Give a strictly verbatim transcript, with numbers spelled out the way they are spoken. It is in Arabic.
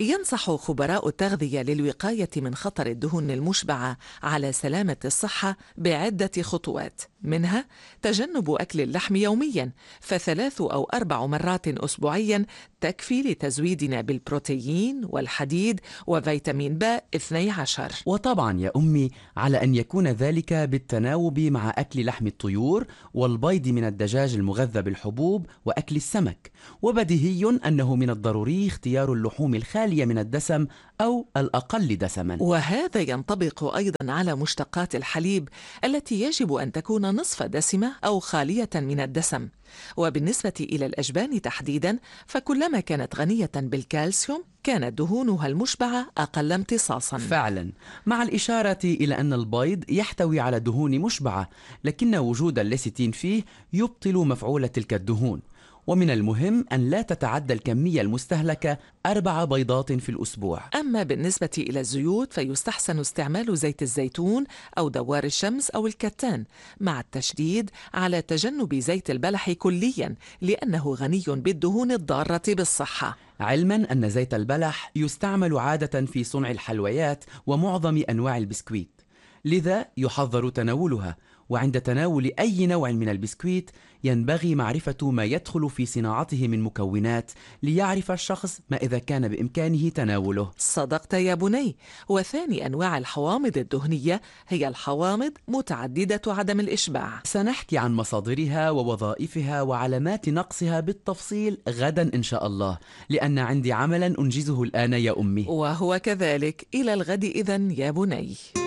ينصح خبراء التغذية للوقاية من خطر الدهون المشبعة على سلامة الصحة بعدة خطوات، منها تجنب أكل اللحم يومياً، فثلاث أو أربع مرات أسبوعياً تكفي لتزويدنا بالبروتين والحديد وفيتامين ب اثني عشر. وطبعا يا أمي على أن يكون ذلك بالتناوب مع أكل لحم الطيور والبيض من الدجاج المغذى بالحبوب وأكل السمك. وبديهي أنه من الضروري اختيار اللحوم الخالية من الدسم أو الأقل دسما. وهذا ينطبق أيضا على مشتقات الحليب التي يجب أن تكون نصف دسمة أو خالية من الدسم. وبالنسبة إلى الأجبان تحديدا فكلما كانت غنية بالكالسيوم كانت دهونها المشبعة أقل امتصاصا. فعلا، مع الإشارة إلى أن البيض يحتوي على دهون مشبعة، لكن وجود الليستين فيه يبطل مفعول تلك الدهون. ومن المهم أن لا تتعدى الكمية المستهلكة أربع بيضات في الأسبوع. أما بالنسبة إلى الزيوت فيستحسن استعمال زيت الزيتون أو دوار الشمس أو الكتان، مع التشديد على تجنب زيت البلح كلياً لأنه غني بالدهون الضارة بالصحة. علماً أن زيت البلح يستعمل عادة في صنع الحلويات ومعظم أنواع البسكويت، لذا يحظر تناولها. وعند تناول أي نوع من البسكويت ينبغي معرفة ما يدخل في صناعته من مكونات ليعرف الشخص ما إذا كان بإمكانه تناوله. صدقت يا بني. وثاني أنواع الحوامض الدهنية هي الحوامض متعددة عدم الإشباع. سنحكي عن مصادرها ووظائفها وعلامات نقصها بالتفصيل غدا إن شاء الله، لأن عندي عملا أنجزه الآن يا أمي. وهو كذلك. إلى الغد إذن يا بني.